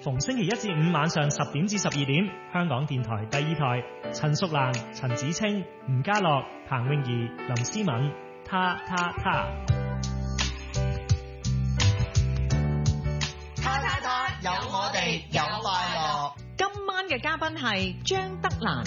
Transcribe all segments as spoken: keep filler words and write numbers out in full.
逢星期一至五晚上十點至十二點，香港電台第二台，陳淑蘭、陳子清、吳家樂、彭詠儀、林思敏，他他他。 他他他，有我哋有快樂。 今晚嘅嘉賓係張德蘭。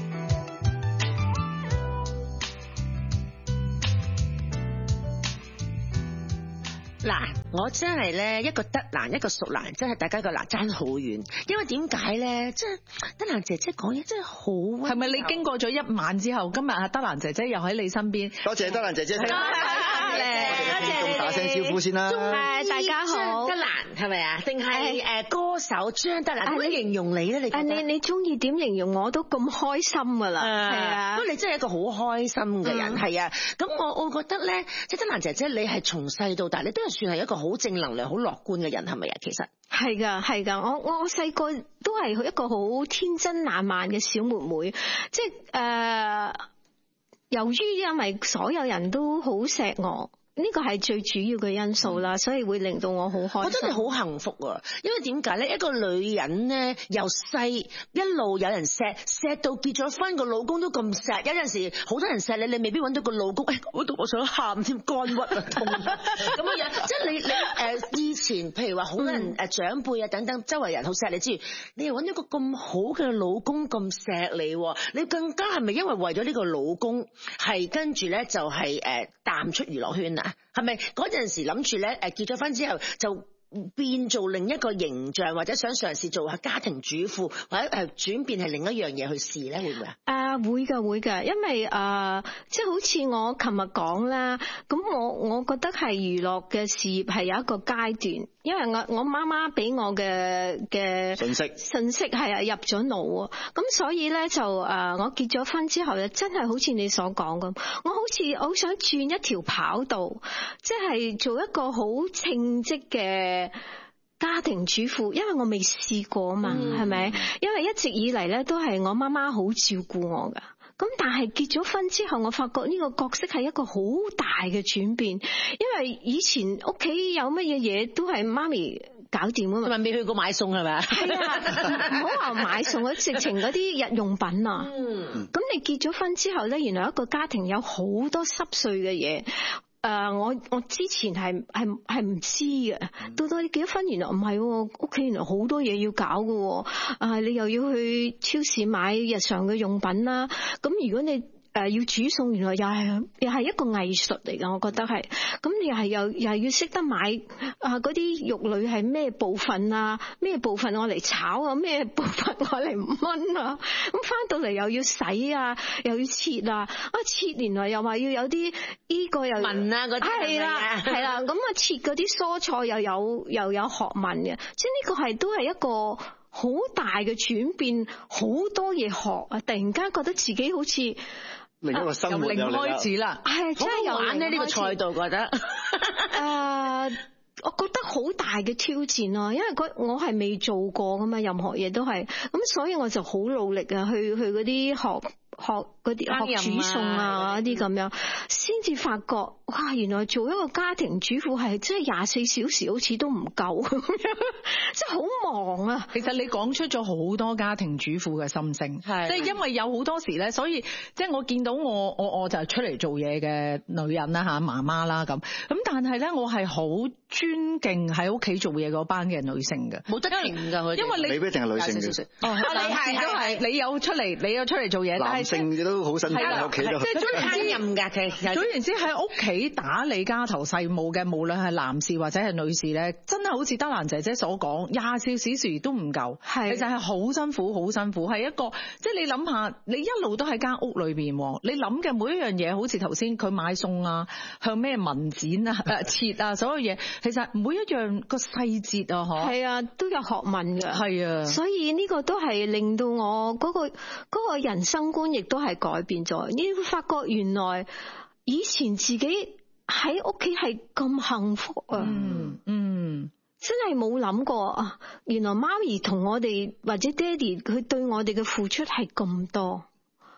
嗱，我真係咧一個德蘭一個淑蘭，真係大家個嗱爭好遠。因為點解咧？即係德蘭姐姐講嘢真係好溫柔。 係咪你經過咗一晚之後，今日阿德蘭姐姐又喺你身邊？ 多謝德蘭姐姐。多謝， 多謝， 咁打聲招呼先啦。 誒，大家好。德蘭係咪啊？定係誒歌手張德蘭？點樣形容你咧？你啊，你你中意點形容我都咁開心噶啦。係啊， 不過你真係一個好開心嘅人，係啊。咁我我覺得咧，即係德蘭姐姐，你係從細到大，你都係算係一個好正能量、好樂觀嘅人，係咪啊？其實係噶，係噶。我我細個都係一個好天真爛漫嘅小妹妹，即係誒、呃，由於因為所有人都好錫我。呢個係最主要嘅因素啦，所以會令到我好開心。 我真係好幸福啊！因為點解咧？一個女人咧，由細一路有人錫，錫到結咗婚，個老公都咁錫。有陣時好多人錫你，你未必揾到個老公。誒，我到我想喊添，肝鬱啊，痛咁嘅樣。即係你你誒以前，譬如話好多人誒長輩啊等等，周圍人好錫你之餘，你又揾到個咁好嘅老公咁錫你，你更加係咪因為為咗呢個老公係跟住咧就係誒淡出娛樂圈啊？係咪嗰陣時諗住咧？誒，結咗婚之後就變做另一個形象，或者想嘗試做下家庭主婦，或者誒轉變係另一樣嘢去試咧，會唔會啊？ 誒會㗎會㗎，因為誒、呃、即係好似我琴日講啦，咁我我覺得係娛樂嘅事業係有一個階段，因為我我媽媽俾我嘅嘅信息信息係啊入咗腦啊，咁所以咧就誒、呃、我結咗婚之後咧，真係好似你所講咁，我好似我好想轉一條跑道，即係做一個好稱職嘅家庭主婦，因為我未試過啊嘛，係咪、嗯？因為一直以嚟咧都係我媽媽好照顧我噶，咁但係結咗婚之後，我發覺呢個角色係一個好大嘅轉變，因為以前屋企有乜嘢嘢都係媽咪搞掂啊嘛， 咪未去過買餸係咪啊？ 係啊，唔好話買餸啊，直情嗰啲日用品啊。嗯，咁你結咗婚之後咧，原來一個家庭有好多濕碎嘅嘢。誒、uh，我我之前係係係唔知嘅，到到你結咗婚，原來唔係，屋企原來好多嘢要搞嘅，啊，你又要去超市買日常嘅用品啦，咁如果你誒、呃，要煮餸，原來又係又係一個藝術嚟噶，我覺得係。咁你又係又又係要識得買啊嗰啲肉類係咩部分啊？咩部分我嚟炒啊？咩部分我嚟燜啊？咁翻到嚟又要洗啊，又要切啊！啊切原來又話要有啲呢個又紋啊嗰啲係啦係啦，咁啊切嗰啲蔬菜又有又有學問嘅，即係呢個係都係一個好大嘅轉變，好多嘢學啊！突然間覺得自己好似〜 另一個生活由零開始啦， 係真係有玩呢呢個賽道覺得，誒、 uh, 我覺得好大嘅挑戰咯，因為我係未做過噶嘛，任何嘢都係，咁所以我就好努力啊，去去嗰啲學學嗰啲學煮餸啊嗰啲咁樣，先至發覺哇，原來做一個家庭主婦係真係廿四小時好似都唔夠咁樣，真係好忙啊！ 其實你講出咗好多家庭主婦嘅心聲，係即係因為有好多時咧，所以即係我見到我我我就係出嚟做嘢嘅女人啦吓，媽媽啦咁，咁但係咧我係好尊敬喺屋企做嘢嗰班嘅女性嘅， 冇得評噶佢， 因為你未必一定係女性嘅， 哦，你係都係你有出嚟，你有出嚟做嘢，但係性都好辛苦喺屋企度， 即係總言之任㗎，佢總言之喺屋企打理家頭細務嘅，無論係男士或者係女士咧，真係好似德蘭姐姐所講，廿四小時都唔夠，係其實係好辛苦，好辛苦，係一個即係你諗下，你一路都喺間屋裏邊，你諗嘅每一樣嘢，好似頭先佢買餸啊，向咩文剪啊、誒切啊，所有嘢，其實每一樣個細節啊，嗬， 係啊，都有學問㗎， 係啊， 所以呢個都係令到我嗰個嗰個人生觀亦都係改變咗。你會發覺原來以前自己喺屋企係咁幸福啊， 嗯嗯， 真係冇諗過啊！原來媽咪同我哋或者爹哋佢對我哋嘅付出係咁多，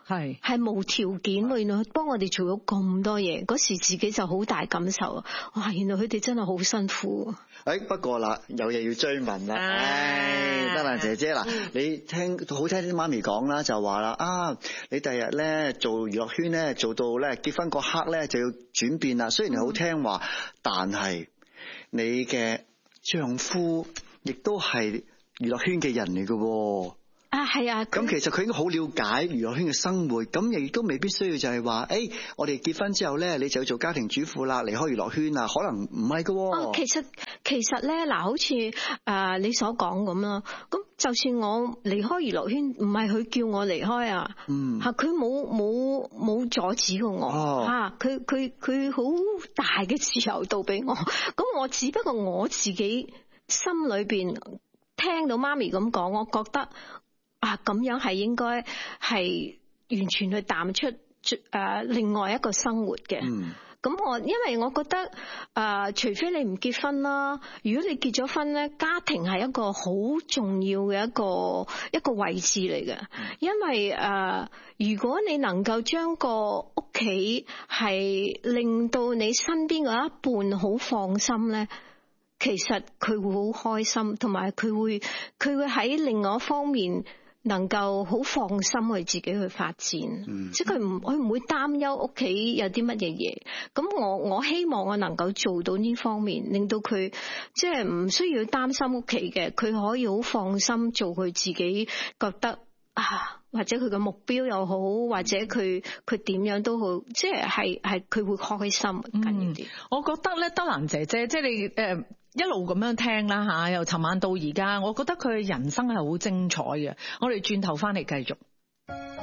係係無條件，原來幫我哋做咗咁多嘢，嗰時自己就好大感受啊！哇，原來佢哋真係好辛苦。 誒，不過啦，有嘢要追問啦。唉，德蘭姐姐嗱，你聽好聽啲媽咪講啦，就話啦啊，你第日咧做娛樂圈咧，做到咧結婚嗰刻咧就要轉變啦。雖然你好聽話，但係你嘅丈夫亦都係娛樂圈嘅人嚟嘅。 啊，係啊， 咁其實佢應該好了解娛樂圈嘅生活，咁亦都未必需要就係話，誒，我哋結婚之後咧，你就要做家庭主婦啦，離開娛樂圈啦，可能唔係㗎。 哦，其實其實咧，嗱，好似誒你所講咁啦，咁就算我離開娛樂圈，唔係佢叫我離開啊， 嗯， 嚇佢冇冇冇阻止過我，嚇佢佢佢好大嘅自由度俾我，咁我只不過我自己心裏邊聽到媽咪咁講，我覺得。啊，咁樣係應該係完全去淡出誒、呃、另外一個生活嘅。嗯，咁我因為我覺得誒、呃，除非你唔結婚啦，如果你結咗婚咧，家庭係一個好重要嘅一個一個位置嚟嘅。因為誒、呃，如果你能夠將個屋企係令到你身邊嗰一半好放心咧。其實佢會好開心，同埋佢會佢會喺另外一方面能夠好放心去自己去發展，嗯、即係佢唔佢唔會擔憂屋企有啲乜嘢嘢。咁我我希望我能夠做到呢方面，令到佢即係唔需要擔心屋企嘅，佢可以好放心做佢自己覺得啊，或者佢嘅目標又好，或者佢佢點樣都好，即係係係佢會開心緊要啲。 我覺得咧，德蘭姐姐即係你誒。呃一路咁樣聽啦吓，由尋晚到而家，我覺得佢嘅人生係好精彩嘅。我哋轉頭翻嚟繼續。